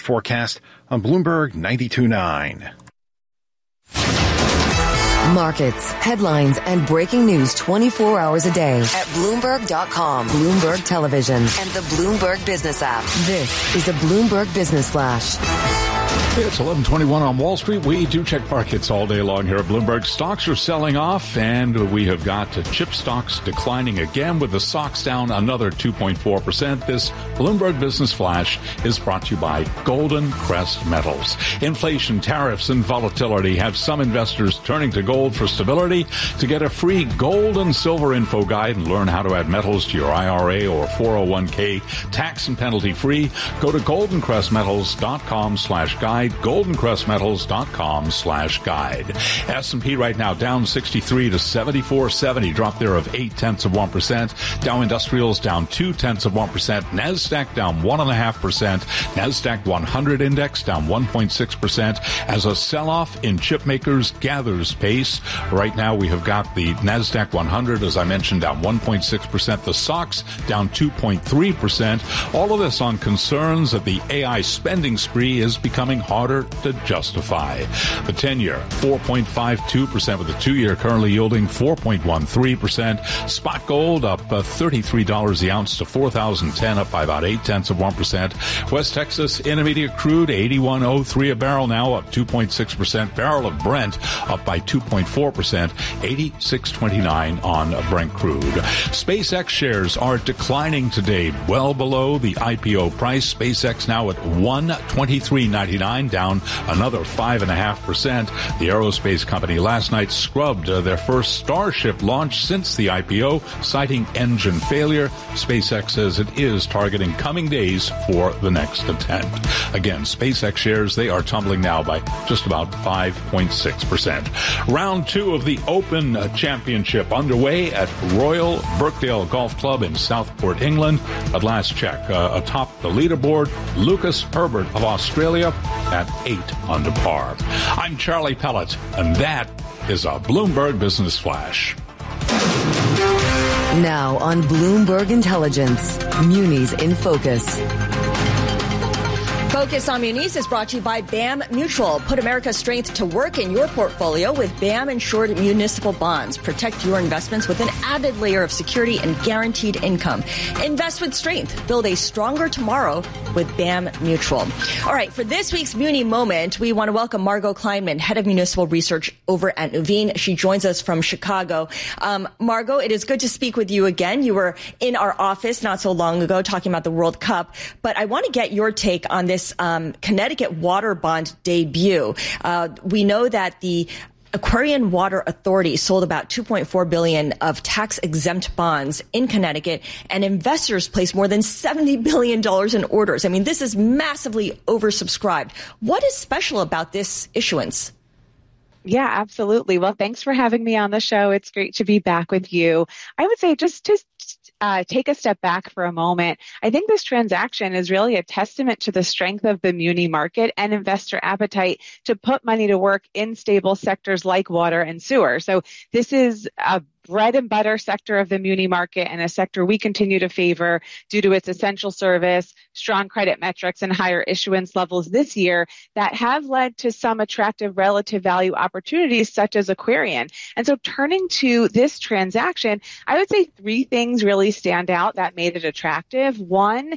forecast on Bloomberg 92.9. Markets, headlines, and breaking news 24 hours a day at Bloomberg.com, Bloomberg Television, and the Bloomberg Business app. This is the Bloomberg Business Flash. It's 11:21 on Wall Street. We do check markets all day long here at Bloomberg. Stocks are selling off, and we have got chip stocks declining again, with the stocks down another 2.4%. This Bloomberg Business Flash is brought to you by Golden Crest Metals. Inflation, tariffs, and volatility have some investors turning to gold for stability. To get a free gold and silver info guide and learn how to add metals to your IRA or 401k tax and penalty free, go to goldencrestmetals.com/guide. goldencrestmetals.com/guide. S&P right now down 63 to 7470, drop there of 0.8%. Dow Industrials down 0.2%. NASDAQ down 1.5%. NASDAQ 100 index down 1.6% as a sell-off in chip makers gathers pace. Right now we have got the NASDAQ 100, as I mentioned, down 1.6%. The SOX down 2.3%. All of this on concerns that the AI spending spree is becoming harder to justify. The 10-year, 4.52%, with the 2-year currently yielding 4.13%. Spot gold up $33 the ounce to $4,010, up by about 0.8%. West Texas Intermediate crude, 81.03 a barrel now, up 2.6%. Barrel of Brent up by 2.4%, 86.29 on Brent crude. SpaceX shares are declining today, well below the IPO price. SpaceX now at $123.99, down another 5.5%. The aerospace company last night scrubbed their first Starship launch since the IPO, citing engine failure. SpaceX says it is targeting coming days for the next attempt. Again, SpaceX shares, they are tumbling now by just about 5.6%. Round 2 of the Open Championship underway at Royal Birkdale Golf Club in Southport, England. At last check, atop the leaderboard, Lucas Herbert of Australia at 8 under par. I'm Charlie Pellet, and that is a Bloomberg Business Flash. Now on Bloomberg Intelligence, Munis in Focus. Focus on Munis is brought to you by BAM Mutual. Put America's strength to work in your portfolio with BAM insured municipal bonds. Protect your investments with an added layer of security and guaranteed income. Invest with strength. Build a stronger tomorrow with BAM Mutual. All right, for this week's Muni Moment, we want to welcome Margot Kleinman, Head of Municipal Research over at Nuveen. She joins us from Chicago. Margot, it is good to speak with you again. You were in our office not so long ago talking about the World Cup, but I want to get your take on this Connecticut water bond debut. We know that the Aquarian Water Authority sold about $2.4 billion of tax-exempt bonds in Connecticut, and investors placed more than $70 billion in orders. I mean, this is massively oversubscribed. What is special about this issuance? Yeah, absolutely. Well, thanks for having me on the show. It's great to be back with you. I would say just to take a step back for a moment, I think this transaction is really a testament to the strength of the muni market and investor appetite to put money to work in stable sectors like water and sewer. So this is a bread and butter sector of the muni market, and a sector we continue to favor due to its essential service, strong credit metrics, and higher issuance levels this year that have led to some attractive relative value opportunities such as Aquarian. And so turning to this transaction, I would say 3 things really stand out that made it attractive. One,